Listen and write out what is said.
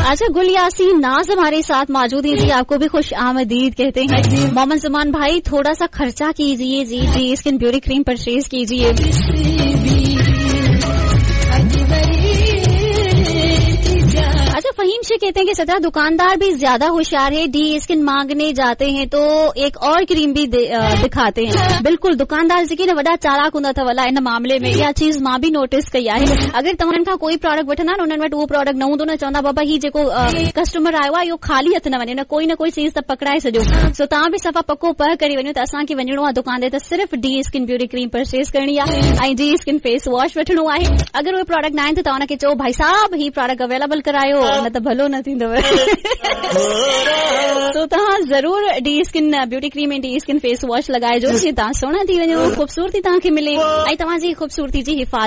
अच्छा, गुल यासीन नाज हमारे साथ मौजूद है जी, आपको भी खुश आमदीद कहते हैं। मोहम्मद जमान भाई थोड़ा सा खर्चा कीजिए जी, जी स्किन ब्यूटी क्रीम परचेज कीजिए। अच्छा, फहीम शेख कहते हैं कि सदा दुकानदार भी ज्यादा होशियार है, डी स्किन मांगने जाते हैं तो एक और क्रीम भी दिखाते हैं। बिल्कुल, दुकानदार जी ने वॾा चालाक हूंदा अथव इन मामले में, इहा चीज मां भी नोटिस कई आहे। अगर तव्हां खां कोई प्रोडक्ट वठंदा न, उन्हनि वटि उहो प्रोडक्ट न हूंदो न, चवंदा बाबा ही जेको कस्टमर आयो आहे इहो ख़ाली हथ न वञे, न कोई चीज त पकड़ाए सॼो। सो तव्हां बि सफ़ा पको पह करे वञो त असांखे वञणो आहे दुकान ते त सिर्फ़ D skin beauty cream purchase करणी आहे ऐं डी स्किन फेस वॉश वठणो आहे। अगर उहे प्रोडक्ट न आहिनि त तव्हां हुनखे चओ भाई साहब ही प्रोडक्ट अवेलेबल करायो, न त भलो न थींदव। तो तव्हां ज़रूर डी स्किन ब्यूटी क्रीम ऐं डी स्किन फेस वॉश लॻाइजो, जीअं तव्हां सुहिणा थी वञो, ख़ूबसूरती तव्हांखे मिले ऐं तव्हांजी ख़ूबसूरती जी हिफ़ाज़त